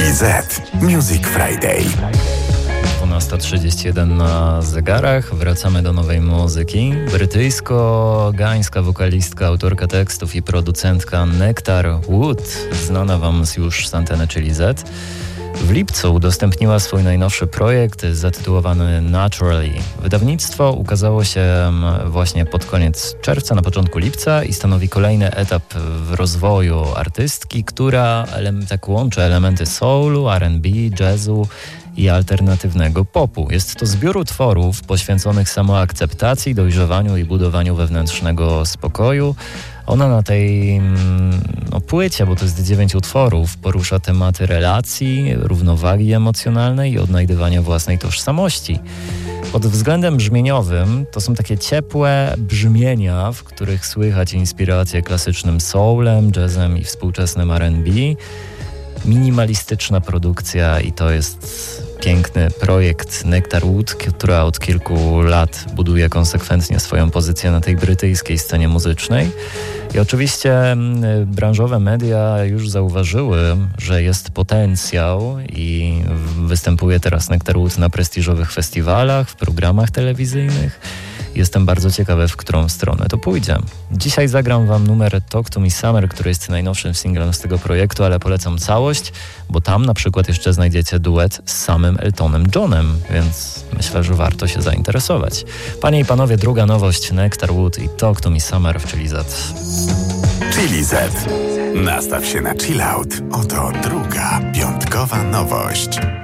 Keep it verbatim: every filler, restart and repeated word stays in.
Chili Z Music Friday. dwunasta trzydzieści jeden na zegarach. Wracamy do nowej muzyki. Brytyjsko-gańska wokalistka, autorka tekstów i producentka Nectar Wood, znana wam już z anteny Chili Z, w lipcu udostępniła swój najnowszy projekt zatytułowany Naturally. Wydawnictwo ukazało się właśnie pod koniec czerwca, na początku lipca i stanowi kolejny etap w rozwoju artystki, która ele- tak łączy elementy soulu, R and B, jazzu i alternatywnego popu. Jest to zbiór utworów poświęconych samoakceptacji, dojrzewaniu i budowaniu wewnętrznego spokoju. Ona na tej no, płycie, bo to jest dziewięć utworów, porusza tematy relacji, równowagi emocjonalnej i odnajdywania własnej tożsamości. Pod względem brzmieniowym to są takie ciepłe brzmienia, w których słychać inspiracje klasycznym soulem, jazzem i współczesnym R and B. Minimalistyczna produkcja i to jest piękny projekt Nectar Wood, która od kilku lat buduje konsekwentnie swoją pozycję na tej brytyjskiej scenie muzycznej. I oczywiście branżowe media już zauważyły, że jest potencjał i występuje teraz Nectar Wood na prestiżowych festiwalach, w programach telewizyjnych. Jestem bardzo ciekawy, w którą stronę to pójdzie. Dzisiaj zagram wam numer Talk to Me Summer, który jest najnowszym singlem z tego projektu, ale polecam całość, bo tam na przykład jeszcze znajdziecie duet z samym Eltonem Johnem, więc myślę, że warto się zainteresować. Panie i panowie, druga nowość Nectar Wood i Talk to Me Summer w Chili Z. Chili Z. Nastaw się na chill out. Oto druga piątkowa nowość.